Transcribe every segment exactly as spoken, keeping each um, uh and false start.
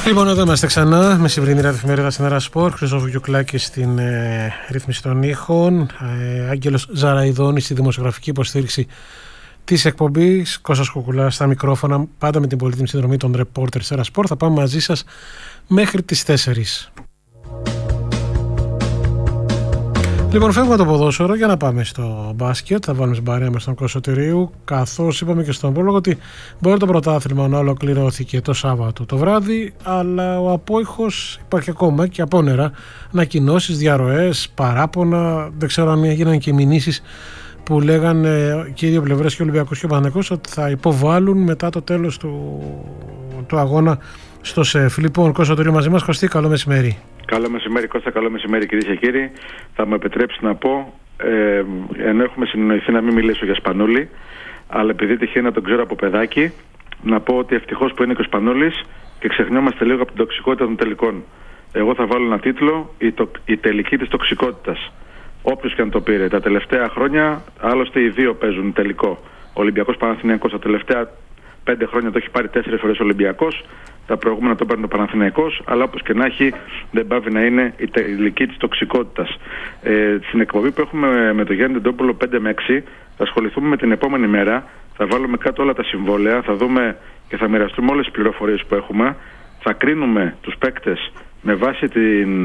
Λοιπόν, εδώ είμαστε ξανά με σημερινή εφημερίδα Στεναρά Σπορ. Χρυσόφου Γιουκλάκη στην ε, ρύθμιση των ήχων. Ε, Άγγελος Ζαραϊδόνης στη δημοσιογραφική υποστήριξη της εκπομπής. Κώστας Κουκουλάς στα μικρόφωνα, πάντα με την πολύτιμη συνδρομή των ρεπόρτερ Στεναρά Σπορ. Θα πάμε μαζί σας μέχρι τις τέσσερις. Λοιπόν, φεύγουμε το ποδόσφαιρο για να πάμε στο μπάσκετ. Θα βάλουμε στην παρέα μας τον Κωνσταντηρίου. Καθώς είπαμε και στον πρόλογο ότι μπορεί το πρωτάθλημα να ολοκληρώθηκε το Σάββατο το βράδυ, αλλά ο απόϊχος υπάρχει ακόμα και απόνερα. Ανακοινώσεις, διαρροές, παράπονα. Δεν ξέρω αν έγιναν και μηνύσεις που λέγανε και οι δύο πλευρές, και ο Ολυμπιακός και ο Παναθηναϊκός, ότι θα υποβάλουν μετά το τέλος του, του αγώνα στο ΣΕΦ. Λοιπόν, Κωνσταντηρίου μαζί μας. Κωστή, καλό μεσημέρι. Καλό μεσημέρι, Κώστα, καλό μεσημέρι, κυρίες και κύριοι. Θα μου επιτρέψει να πω, ε, ενώ έχουμε συνεννοηθεί να μην μιλήσω για Σπανούλη, αλλά επειδή τυχαίνει να τον ξέρω από παιδάκι, να πω ότι ευτυχώς που είναι και ο Σπανούλης και ξεχνιόμαστε λίγο από την τοξικότητα των τελικών. Εγώ θα βάλω ένα τίτλο, η, το, η τελική της τοξικότητας. Όποιος και αν το πήρε. Τα τελευταία χρόνια, άλλωστε οι δύο παίζουν τελικό. Ο Ολυμπιακός Παναθηναϊκός τα τελευταία πέντε χρόνια το έχει πάρει τέσσερις φορές ο Ολυμπιακός. Τα προηγούμενα το παίρνει ο Παναθηναϊκός, αλλά όπως και να έχει, δεν πάβει να είναι η τελική της τοξικότητας. Ε, στην εκπομπή που έχουμε με τον Γιάννη Ντόπουλο πέντε με έξι, θα ασχοληθούμε με την επόμενη μέρα. Θα βάλουμε κάτω όλα τα συμβόλαια, θα δούμε και θα μοιραστούμε όλες τις πληροφορίες που έχουμε. Θα κρίνουμε τους παίκτες με βάση την,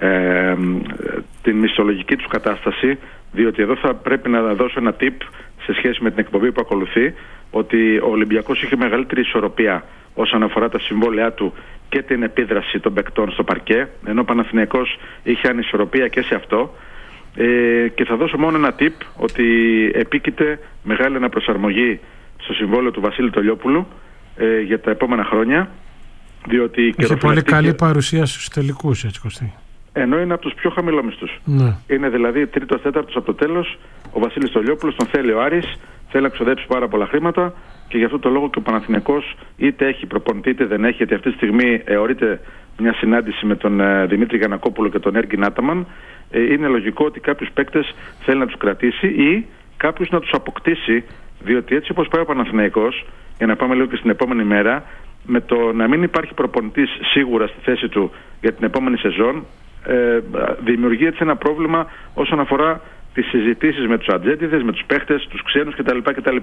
ε, την μισθολογική τους κατάσταση, διότι εδώ θα πρέπει να δώσω ένα tip σε σχέση με την εκπομπή που ακολουθεί, ότι ο Ολυμπιακός είχε μεγαλύτερη ισορροπία όσον αφορά τα συμβόλαιά του και την επίδραση των παικτών στο παρκέ, ενώ ο Παναθηναϊκός είχε ανισορροπία και σε αυτό. Ε, και θα δώσω μόνο ένα tip, ότι επίκειται μεγάλη αναπροσαρμογή στο συμβόλαιο του Βασίλη Τολιόπουλου ε, για τα επόμενα χρόνια, διότι είχε πολύ καλή παρουσία στους τελικούς, έτσι, Κωστή. Ενώ είναι από τους πιο χαμηλόμισθους. Ναι. Είναι δηλαδή τρίτος τέταρτος από το τέλος. Ο Βασίλης Τολιόπουλος τον θέλει ο Άρης, θέλει να ξοδέψει πάρα πολλά χρήματα και γι' αυτό το λόγο και ο Παναθηναϊκός είτε έχει προπονητή είτε δεν έχει, γιατί αυτή τη στιγμή εωρείται μια συνάντηση με τον ε, Δημήτρη Γιαννακόπουλο και τον Έργη Νάταμαν. Ε, είναι λογικό ότι κάποιους παίκτες θέλει να τους κρατήσει ή κάποιους να τους αποκτήσει, διότι έτσι όπως πάει ο Παναθηναϊκός, για να πάμε λίγο και στην επόμενη μέρα, με το να μην υπάρχει προπονητής σίγουρα στη θέση του για την επόμενη σεζόν, ε, δημιουργεί έτσι ένα πρόβλημα όσον αφορά τις συζητήσεις με τους ατζέντιδες, με τους παίχτες, τους ξένους κτλ. κτλ.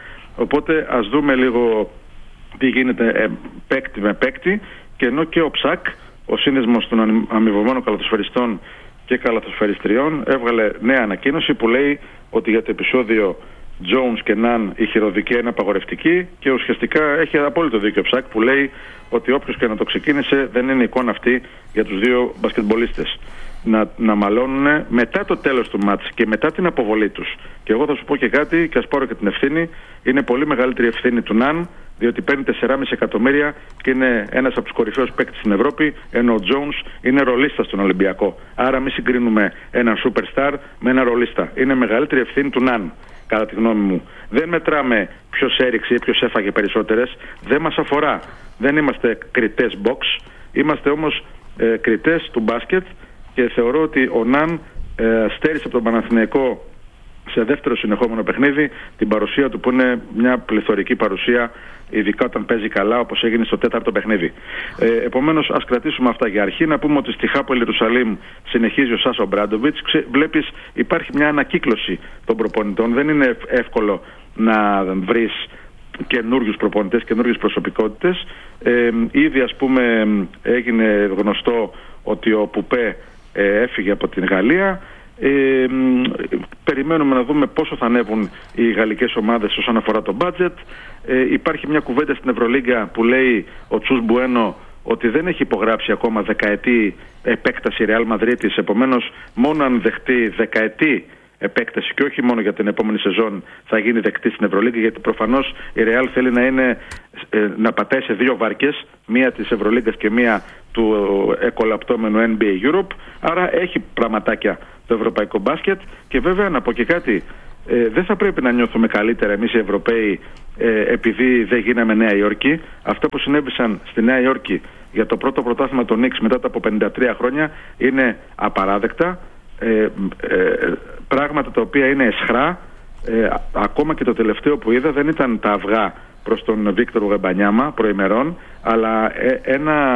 Οπότε ας δούμε λίγο τι γίνεται ε, παίκτη με παίκτη, και ενώ και ο Ψακ, ο σύνδεσμος των αμοιβωμένων καλαθοσφαιριστών και καλαθοσφαιριστριών, έβγαλε νέα ανακοίνωση που λέει ότι για το επεισόδιο Jones και Ναν η χειροδικία είναι απαγορευτική, και ουσιαστικά έχει απόλυτο δίκιο ο Ψακ που λέει ότι όποιος και να το ξεκίνησε δεν είναι εικόνα αυτή για τους δύο μπασκετμπολίστες. Να, να μαλώνουν μετά το τέλος του μάτς και μετά την αποβολή τους. Και εγώ θα σου πω και κάτι, και ας πάρω και την ευθύνη. Είναι πολύ μεγαλύτερη ευθύνη του Ναν, διότι παίρνει τέσσερα κόμμα πέντε εκατομμύρια και είναι ένας από τους κορυφαίους παίκτες στην Ευρώπη, ενώ ο Jones είναι ρολίστας στον Ολυμπιακό. Άρα μην συγκρίνουμε έναν superstar με ένα ρολίστα. Είναι μεγαλύτερη ευθύνη του Ναν, κατά τη γνώμη μου. Δεν μετράμε ποιος έριξε ή ποιος έφαγε περισσότερες. Δεν μας αφορά. Δεν είμαστε κριτές box. Είμαστε όμως ε, κριτές του μπάσκετ. Και θεωρώ ότι ο Ναν ε, στέρισε από τον Παναθηναϊκό σε δεύτερο συνεχόμενο παιχνίδι την παρουσία του, που είναι μια πληθωρική παρουσία, ειδικά όταν παίζει καλά, όπως έγινε στο τέταρτο παιχνίδι. Ε, επομένως, ας κρατήσουμε αυτά για αρχή. Να πούμε ότι στη Χάπολη Ιερουσαλήμ συνεχίζει ο Σάσο Μπράντοβιτς. Βλέπεις, υπάρχει μια ανακύκλωση των προπονητών. Δεν είναι εύκολο να βρεις καινούριους προπονητές, καινούριες προσωπικότητες. Ε, ήδη, ας πούμε, έγινε γνωστό ότι ο Πουπέ ε, έφυγε από την Γαλλία. Ε, περιμένουμε να δούμε πόσο θα ανέβουν οι γαλλικές ομάδες όσον αφορά το budget. Ε, υπάρχει μια κουβέντα στην Ευρωλίγκα που λέει ο Τσούς Μπουένο ότι δεν έχει υπογράψει ακόμα δεκαετή επέκταση Ρεάλ Μαδρίτης, επομένως μόνο αν δεχτεί δεκαετή επέκταση και όχι μόνο για την επόμενη σεζόν θα γίνει δεκτή στην Ευρωλίγκα, γιατί προφανώς η Ρεάλ θέλει να, είναι, ε, να πατάει σε δύο βάρκες, μία της Ευρωλίγκας και μία του εκολαπτώμενου N B A Europe, άρα έχει πραγματάκια το ευρωπαϊκό μπάσκετ. Και βέβαια να πω και κάτι, ε, δεν θα πρέπει να νιώθουμε καλύτερα εμείς οι Ευρωπαίοι ε, επειδή δεν γίναμε Νέα Υόρκη. Αυτά που συνέβησαν στη Νέα Υόρκη για το πρώτο πρωτάθλημα των Knicks μετά από πενήντα τρία χρόνια είναι απαράδεκτα. Ε, ε, πράγματα τα οποία είναι εσχρά. ε, ακόμα και το τελευταίο που είδα δεν ήταν τα αυγά προς τον Βίκτορ Γεμπανιάμα προημερών, αλλά ε, ένα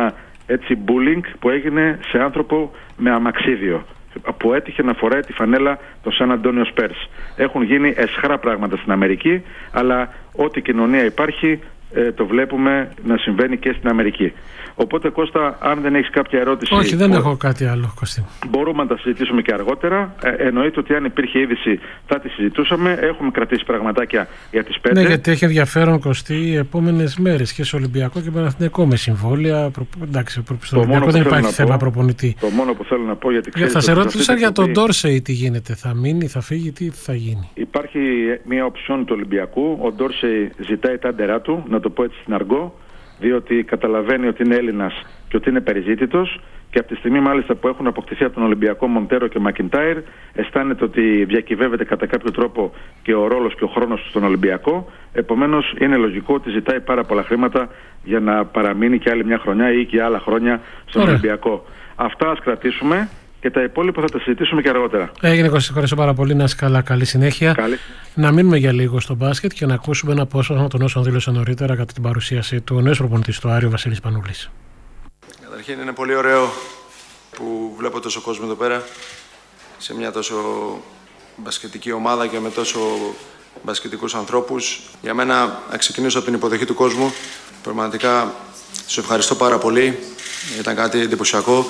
έτσι bullying που έγινε σε άνθρωπο με αμαξίδιο, που έτυχε να φοράει τη φανέλα των Σαν Αντώνιο Σπέρς. Έχουν γίνει εσχρά πράγματα στην Αμερική, αλλά ό,τι κοινωνία υπάρχει ε, το βλέπουμε να συμβαίνει και στην Αμερική. Οπότε, Κώστα, αν δεν έχεις κάποια ερώτηση... Όχι, δεν έχω κάτι άλλο, Κωστή. Μπορούμε να τα συζητήσουμε και αργότερα. Ε, εννοείται ότι αν υπήρχε είδηση θα τη συζητούσαμε. Έχουμε κρατήσει πραγματάκια για τις πέντε. Ναι, γιατί έχει ενδιαφέρον, Κωστή, οι επόμενες μέρες και σε Ολυμπιακό και Παναθηναϊκό με συμβόλαια. Προ... Εντάξει, στο Ολυμπιακό δεν υπάρχει θέμα πω, προπονητή. Το μόνο που θέλω να πω, γιατί ξέρεις... Θα σε ρώτησα για τον Ντόρσεϊ τι γίνεται. Θα μείνει, θα φύγει, τι θα γίνει. Υπάρχει μια οψιόν του Ολυμπιακού. Ο Ντόρσεϊ ζητάει τα άντερά του, να το πω έτσι στην αργό, διότι καταλαβαίνει ότι είναι Έλληνας και ότι είναι περιζήτητος, και από τη στιγμή μάλιστα που έχουν αποκτηθεί από τον Ολυμπιακό Μοντέρο και Μακιντάιρ, αισθάνεται ότι διακυβεύεται κατά κάποιο τρόπο και ο ρόλος και ο χρόνος του στον Ολυμπιακό. Επομένως είναι λογικό ότι ζητάει πάρα πολλά χρήματα για να παραμείνει και άλλη μια χρονιά ή και άλλα χρόνια στον Ωραία. Ολυμπιακό. Αυτά ας κρατήσουμε και τα υπόλοιπα θα τα συζητήσουμε και αργότερα. Έγινε, Κώστα, ευχαριστώ πάρα πολύ. Να είσαι καλά, καλή συνέχεια. Καλή. Να μείνουμε για λίγο στο μπάσκετ και να ακούσουμε ένα απόσπασμα των όσων δήλωσε νωρίτερα κατά την παρουσίαση του νέου προπονητή του Άρη, Βασίλης Σπανούλης. Καταρχήν, είναι πολύ ωραίο που βλέπω τόσο κόσμο εδώ πέρα σε μια τόσο μπασκετική ομάδα και με τόσο μπασκετικούς ανθρώπους. Για μένα, να ξεκινήσω από την υποδοχή του κόσμου. Πραγματικά, σας ευχαριστώ πάρα πολύ. Ήταν κάτι εντυπωσιακό.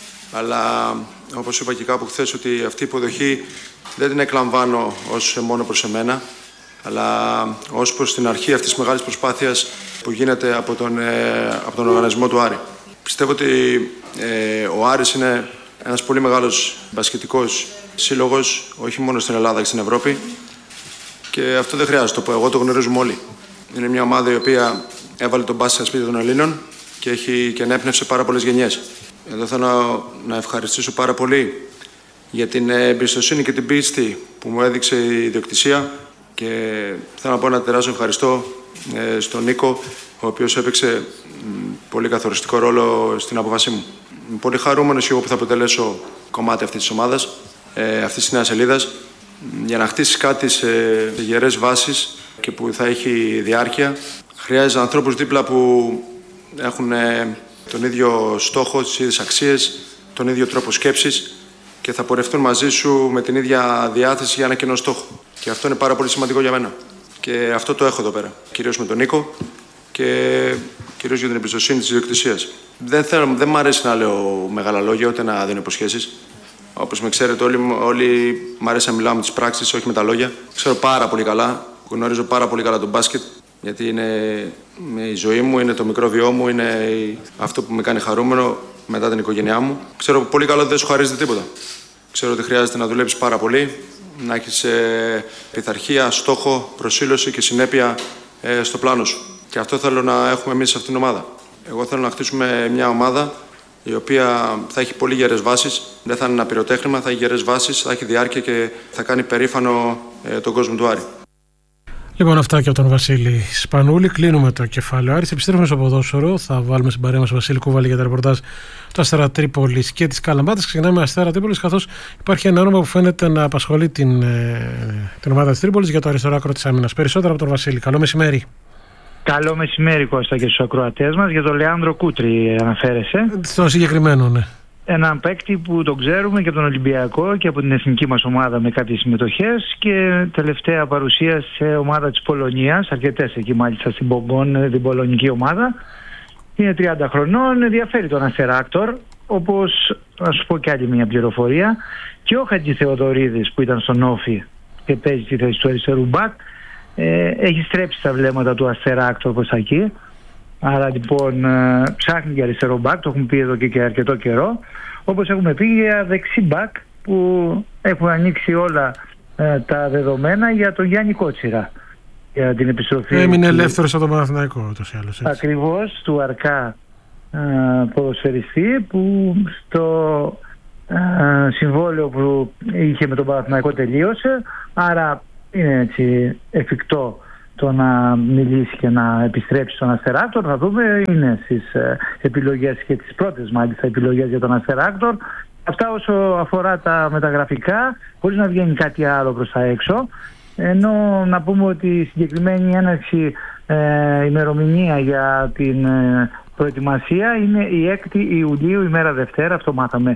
Αλλά όπως είπα και κάπου χθες, ότι αυτή η υποδοχή δεν την εκλαμβάνω ως μόνο προς εμένα, αλλά ως προς την αρχή αυτής της μεγάλης προσπάθειας που γίνεται από τον, ε, από τον οργανισμό του Άρη. Πιστεύω ότι ε, ο Άρης είναι ένας πολύ μεγάλος μπασκετικός σύλλογος, όχι μόνο στην Ελλάδα και στην Ευρώπη, και αυτό δεν χρειάζεται το πω, εγώ το γνωρίζουμε όλοι. Είναι μια ομάδα η οποία έβαλε τον μπάσκετ στα σπίτια των Ελλήνων και, έχει, και ενέπνευσε πάρα πολλές γενιές. Εδώ θέλω να ευχαριστήσω πάρα πολύ για την εμπιστοσύνη και την πίστη που μου έδειξε η ιδιοκτησία, και θέλω να πω ένα τεράστιο ευχαριστώ στον Νίκο, ο οποίος έπαιξε πολύ καθοριστικό ρόλο στην απόφασή μου. Είμαι πολύ χαρούμενος εγώ που θα αποτελέσω κομμάτι αυτής της ομάδας, αυτής της νέας σελίδας, για να χτίσεις κάτι σε γερές βάσεις και που θα έχει διάρκεια. Χρειάζεται ανθρώπους δίπλα που έχουν τον ίδιο στόχο, τις ίδιες αξίες, τον ίδιο τρόπο σκέψης και θα πορευτούν μαζί σου με την ίδια διάθεση για ένα κοινό στόχο. Και αυτό είναι πάρα πολύ σημαντικό για μένα. Και αυτό το έχω εδώ πέρα. Κυρίως με τον Νίκο και κυρίως για την εμπιστοσύνη της ιδιοκτησίας. Δεν, θέλω, δεν μ' αρέσει να λέω μεγάλα λόγια, ούτε να δίνω υποσχέσεις. Όπως με ξέρετε, όλοι, όλοι μ' αρέσει να μιλάω με τις πράξεις, όχι με τα λόγια. Ξέρω πάρα πολύ καλά, γνωρίζω πάρα πολύ καλά τον μπάσκετ. Γιατί είναι η ζωή μου, είναι το μικρόβιό μου, είναι αυτό που με κάνει χαρούμενο μετά την οικογένειά μου. Ξέρω πολύ καλά ότι δεν σου χαρίζεται τίποτα. Ξέρω ότι χρειάζεται να δουλέψεις πάρα πολύ, να έχεις ε, πειθαρχία, στόχο, προσήλωση και συνέπεια ε, στο πλάνο σου. Και αυτό θέλω να έχουμε εμείς σε αυτήν την ομάδα. Εγώ θέλω να χτίσουμε μια ομάδα η οποία θα έχει πολύ γερές βάσεις, δεν θα είναι ένα πυροτέχνημα, θα έχει γερές βάσεις, θα έχει διάρκεια και θα κάνει περήφανο ε, τον κόσμο του Άρη. Λοιπόν, αυτά και από τον Βασίλη Σπανούλη. Κλείνουμε το κεφάλαιο Άρης. Επιστρέφουμε στο ποδόσφαιρο. Θα βάλουμε στην παρέα μας Βασίλη Κούβαλη για τα ρεπορτάζ του Αστέρα Τρίπολης και της Καλαμάτας. Ξεκινάμε με Αστέρα Τρίπολης, καθώς υπάρχει ένα όνομα που φαίνεται να απασχολεί την, την ομάδα της Τρίπολης για το αριστερό άκρο της άμυνας. Περισσότερα από τον Βασίλη. Καλό μεσημέρι. Καλό μεσημέρι, Κώστα, και στους ακροατές μας. Για τον Λεάνδρο Κούτρη αναφέρεσαι. Στο συγκεκριμένο, ναι. Έναν παίκτη που τον ξέρουμε και από τον Ολυμπιακό και από την εθνική μας ομάδα με κάποιες συμμετοχές, και τελευταία παρουσία σε ομάδα της Πολωνίας, αρκετές εκεί μάλιστα στην Μπογκόν, την πολωνική ομάδα. Είναι τριάντα χρονών, ενδιαφέρει τον Αστεράκτορ, όπως να σου πω και άλλη μια πληροφορία, και ο Χατζηθεοδωρίδης που ήταν στον Όφη και παίζει τη θέση του αριστερού μπακ, ε, έχει στρέψει τα βλέμματα του Αστεράκτορ προς εκεί. Άρα λοιπόν ψάχνει για αριστερό μπακ, το έχουμε πει εδώ και, και αρκετό καιρό. Όπως έχουμε πει για δεξί μπακ, που έχουν ανοίξει όλα ε, τα δεδομένα για τον Γιάννη Κότσιρα. Για την επιστροφή. Έμεινε του... ελεύθερος από τον Παναθηναϊκό ούτως ή άλλως. Ακριβώς, του αρκά ε, ποδοσφαιριστή, που στο ε, συμβόλαιο που είχε με τον Παναθηναϊκό τελείωσε. Άρα είναι έτσι εφικτό το να μιλήσει και να επιστρέψει στον Αστεράκτορ. Θα δούμε, είναι στις ε, επιλογές και τις πρώτες μάλιστα επιλογές για τον Αστεράκτορ. Αυτά όσο αφορά τα μεταγραφικά, χωρίς να βγαίνει κάτι άλλο προς τα έξω. Ενώ να πούμε ότι η συγκεκριμένη έναρξη ε, ημερομηνία για την ε, προετοιμασία είναι η έκτη Ιουλίου, ημέρα Δευτέρα. Αυτό μάθαμε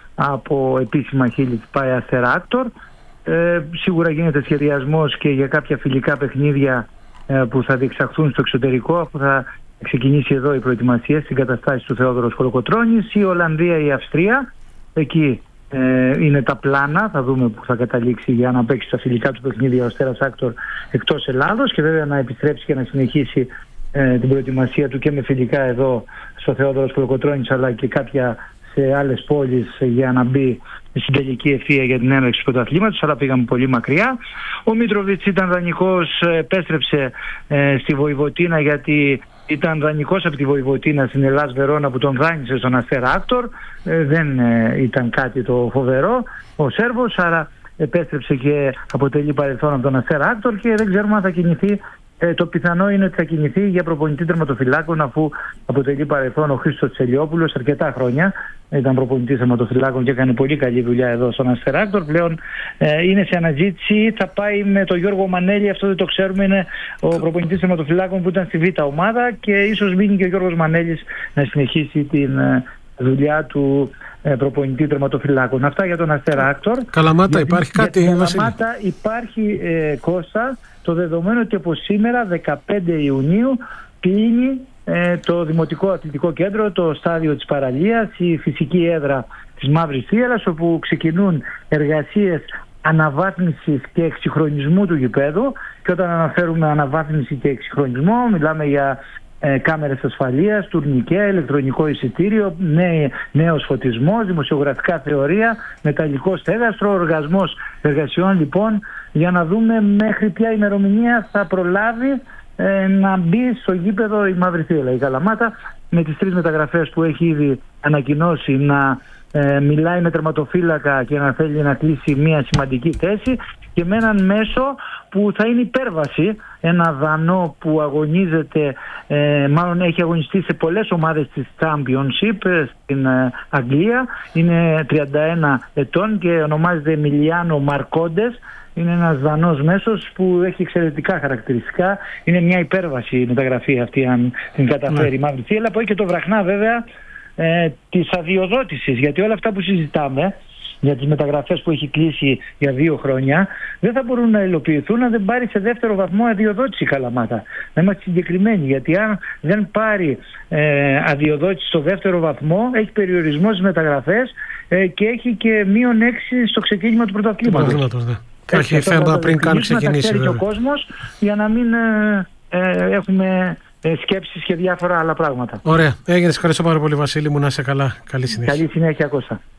από επίσημα χείλη της ΠΑΕ Αστεράκτορ. Ε, σίγουρα γίνεται σχεδιασμός και για κάποια φιλικά παιχνίδια ε, που θα διεξαχθούν στο εξωτερικό, αφού θα ξεκινήσει εδώ η προετοιμασία στην καταστάση του Θεόδωρος Κολοκοτρώνης, η Ολλανδία, η Αυστρία. Εκεί ε, είναι τα πλάνα, θα δούμε που θα καταλήξει για να παίξει τα φιλικά του παιχνίδια ο Αστέρας Άκτορ εκτός Ελλάδος και βέβαια να επιστρέψει και να συνεχίσει ε, την προετοιμασία του και με φιλικά εδώ στο Θεόδωρος Κολοκοτρώνης, αλλά και κάποια σε άλλες πόλεις για να μπει στην τελική ευθεία για την έναρξη του πρωταθλήματος, αλλά πήγαμε πολύ μακριά. Ο Μίτροβιτς ήταν δανεικός, επέστρεψε ε, στη Βοηβοτίνα, γιατί ήταν δανεικός από τη Βοηβοτίνα στην Ελλάς Βερόνα που τον δάνεισε στον Αστέρα Άκτορ. Ε, δεν ε, ήταν κάτι το φοβερό ο Σέρβος, άρα επέστρεψε και αποτελεί παρελθόν από τον Αστέρα Άκτορ και δεν ξέρουμε αν θα κινηθεί. Ε, το πιθανό είναι ότι θα κινηθεί για προπονητή τερματοφυλάκων, αφού αποτελεί παρελθόν ο Χρήστος Τσελιόπουλος αρκετά χρόνια. Ήταν προπονητής τερματοφυλάκων και έκανε πολύ καλή δουλειά εδώ στον Αστέρα Άκτορ. Πλέον ε, είναι σε αναζήτηση. Θα πάει με τον Γιώργο Μανέλη, αυτό δεν το ξέρουμε. Είναι ο προπονητής τερματοφυλάκων που ήταν στη Β' ομάδα και ίσως μείνει και ο Γιώργος Μανέλης να συνεχίσει την ε, δουλειά του ε, προπονητή τερματοφυλάκων. Αυτά για τον Αστέρα Άκτορ. Καλαμάτα, υπάρχει για, κάτι, για Βασίλη? Καλαμάτα υπάρχει, ε, Κώστα, το δεδομένο ότι από σήμερα δεκαπέντε Ιουνίου κλείνει ε, το Δημοτικό Αθλητικό Κέντρο, το στάδιο της Παραλίας, η φυσική έδρα της Μαύρης Θύελας, όπου ξεκινούν εργασίες αναβάθμισης και εξυγχρονισμού του γηπέδου. Και όταν αναφέρουμε αναβάθμιση και εξυγχρονισμό, μιλάμε για ε, κάμερες ασφαλείας, τουρνικέ, ηλεκτρονικό εισιτήριο, νέ, νέος φωτισμός, δημοσιογραφικά θεωρία, μεταλλικό στέγαστρο, οργασμός εργασιών λοιπόν, για να δούμε μέχρι ποια ημερομηνία θα προλάβει ε, να μπει στο γήπεδο η Μαύρη Θύελλα, η Καλαμάτα, με τις τρεις μεταγραφές που έχει ήδη ανακοινώσει, να ε, μιλάει με τερματοφύλακα και να θέλει να κλείσει μια σημαντική θέση, και με έναν μέσο που θα είναι υπέρβαση, ένα Δανό που αγωνίζεται, ε, μάλλον έχει αγωνιστεί σε πολλές ομάδες της Championship στην ε, Αγγλία, είναι τριάντα ένα ετών και ονομάζεται Εμιλιάνο Μαρκόντες. Είναι ένας Δανός μέσος που έχει εξαιρετικά χαρακτηριστικά. Είναι μια υπέρβαση η μεταγραφή αυτή, αν την καταφέρει η Μαύρη Θύελλα, που έχει και το βραχνά βέβαια ε, της αδειοδότησης, γιατί όλα αυτά που συζητάμε για τις μεταγραφές που έχει κλείσει για δύο χρόνια δεν θα μπορούν να υλοποιηθούν αν δεν πάρει σε δεύτερο βαθμό αδειοδότηση η Καλαμάτα. Να είμαστε συγκεκριμένοι, γιατί αν δεν πάρει ε, αδειοδότηση στο δεύτερο βαθμό, έχει περιορισμό στις μεταγραφές ε, και έχει και μείον έξι στο ξεκίνημα του πρωταθλήματος. Ναι. Έχει θέμα πριν καν ξεκινήσει. Να ο κόσμος, για να μην ε, ε, έχουμε ε, σκέψεις και διάφορα άλλα πράγματα. Ωραία. Έγινε. Ευχαριστώ πάρα πολύ, Βασίλη μου. Να είσαι καλά. Καλή συνέχεια. Καλή συνέχεια, Κώστα.